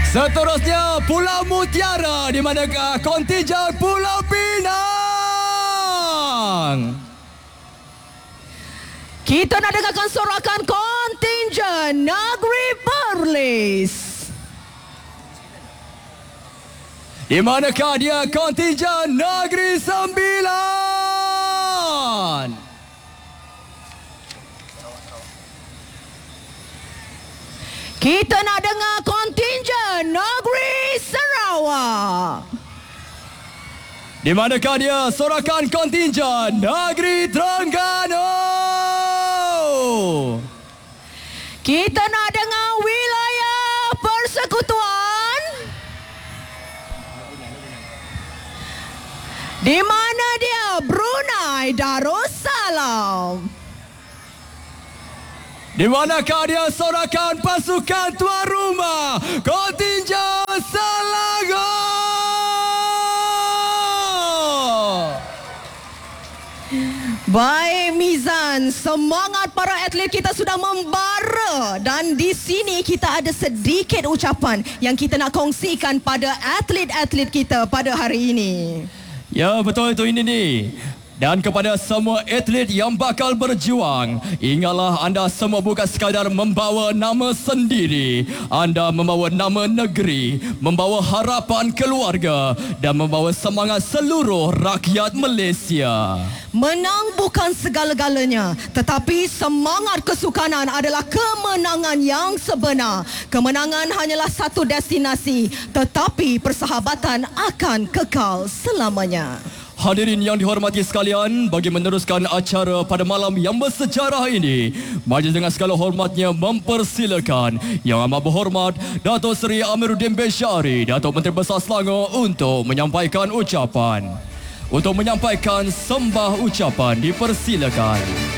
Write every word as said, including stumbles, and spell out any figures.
Seterusnya Pulau Mutiara, di manakah kontijen Pulau Pinang. Kita nak dengarkan sorakan kontijen Negeri Perlis. Di manakah dia kontijen Negeri Sembilan. Kita nak dengar kontijen Negeri Sarawak. Di manakah dia sorakan kontijen Negeri Terengganu. Kita nak dengar wilayah persekutuan. Di mana dia? Brunei Darussalam. Di manakah dia sorakan pasukan tuan rumah kontijen Selangor. Baik Mizan, semangat para atlet kita sudah membara dan di sini kita ada sedikit ucapan yang kita nak kongsikan pada atlet-atlet kita pada hari ini. Ya, betul itu ini nih. Dan kepada semua atlet yang bakal berjuang, ingatlah anda semua bukan sekadar membawa nama sendiri. Anda membawa nama negeri, membawa harapan keluarga dan membawa semangat seluruh rakyat Malaysia. Menang bukan segala-galanya, tetapi semangat kesukanan adalah kemenangan yang sebenar. Kemenangan hanyalah satu destinasi, tetapi persahabatan akan kekal selamanya. Hadirin yang dihormati sekalian, bagi meneruskan acara pada malam yang bersejarah ini, majlis dengan segala hormatnya mempersilakan Yang Amat Berhormat Dato' Seri Amiruddin bin Syari, Datuk Menteri Besar Selangor untuk menyampaikan ucapan. Untuk menyampaikan sembah ucapan, dipersilakan.